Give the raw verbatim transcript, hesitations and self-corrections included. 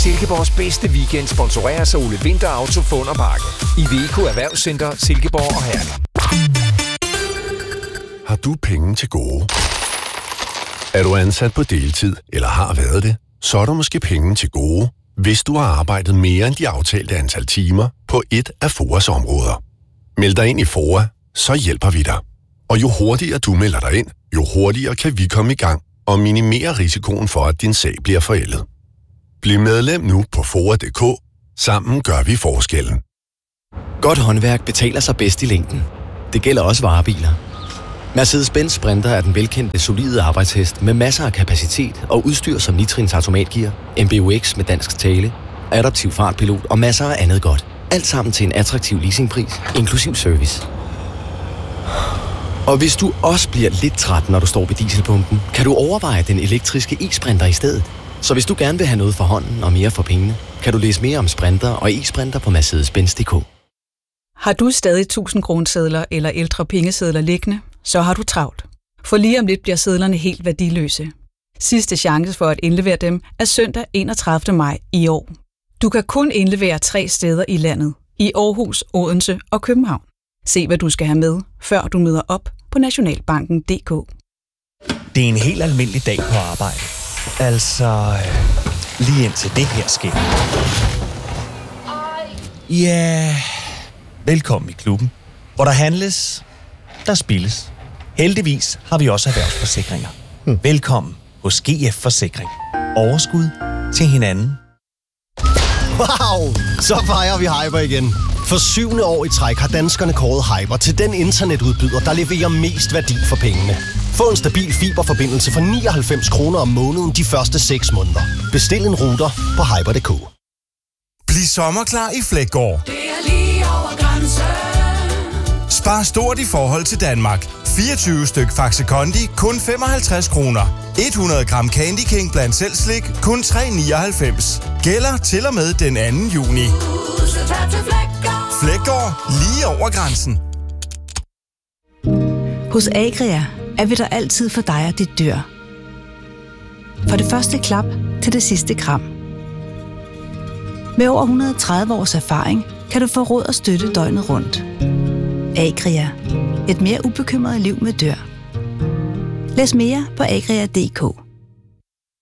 Silkeborgs bedste weekend sponsoreres af Ole Winther Auto Fund Bakke. Iveco Erhvervscenter, Silkeborg og Herning. Har du penge til gode? Er du ansat på deltid, eller har været det? Så er der måske penge til gode, hvis du har arbejdet mere end de aftalte antal timer på et af F O A's områder. Meld dig ind i F O A, så hjælper vi dig. Og jo hurtigere du melder dig ind, jo hurtigere kan vi komme i gang og minimere risikoen for, at din sag bliver forældet. Bliv medlem nu på foa punktum d k. Sammen gør vi forskellen. Godt håndværk betaler sig bedst i længden. Det gælder også varebiler. Mercedes-Benz Sprinter er den velkendte, solide arbejdshest med masser af kapacitet og udstyr som nitrins automatgear, M B U X med dansk tale, adaptiv fartpilot og masser af andet godt. Alt sammen til en attraktiv leasingpris, inklusiv service. Og hvis du også bliver lidt træt, når du står ved dieselpumpen, kan du overveje den elektriske e-Sprinter i stedet. Så hvis du gerne vil have noget for hånden og mere for pengene, kan du læse mere om Sprinter og e-Sprinter på mercedes benz punktum d k. Har du stadig tusind kronesedler eller ældre pengesedler liggende, så har du travlt. For lige om lidt bliver sedlerne helt værdiløse. Sidste chance for at indlevere dem er søndag enogtredivte maj i år. Du kan kun indlevere tre steder i landet. I Aarhus, Odense og København. Se hvad du skal have med, før du møder op på nationalbanken punktum d k. Det er en helt almindelig dag på arbejde. Altså, lige indtil det her sker. Ja, yeah. Velkommen i klubben, hvor der handles, der spilles. Heldigvis har vi også erhvervsforsikringer. Hmm. Velkommen hos G F Forsikring. Overskud til hinanden. Wow! Så fejrer vi Hyper igen. For syvende år i træk har danskerne kåret Hyper til den internetudbyder, der leverer mest værdi for pengene. Få en stabil fiberforbindelse for nioghalvfems kroner om måneden de første seks måneder. Bestil en router på hyper punktum d k. Bliv sommerklar i Fleggaard. Det er lige over grænsen. Spar stort i forhold til Danmark. fireogtyve styk Faxe Kondi, kun femoghalvtreds kroner. hundrede gram Candy King blandt selv slik, kun tre nioghalvfems. Gælder til og med den anden juni. Fleggaard, lige over grænsen. Hos Agria er vi der altid for dig og dit dyr. For det første klap til det sidste kram. Med over et hundrede og tredive års erfaring kan du få råd og støtte døgnet rundt. Agria. Et mere ubekymret liv med dyr. Læs mere på agria punktum d k.